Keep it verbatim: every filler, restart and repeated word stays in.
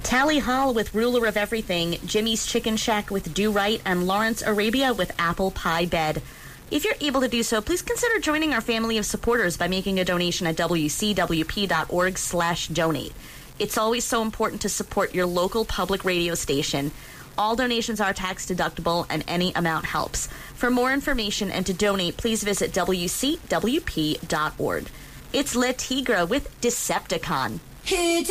Tally Hall with Ruler of Everything, Jimmy's Chicken Shack with Do Right, and Lawrence Arabia with Apple Pie Bed. If you're able to do so, please consider joining our family of supporters by making a donation at w c w p dot org slash donate. It's always so important to support your local public radio station. All donations are tax deductible and any amount helps. For more information and to donate, please visit w c w p dot org. It's Le Tigre with Decepticon.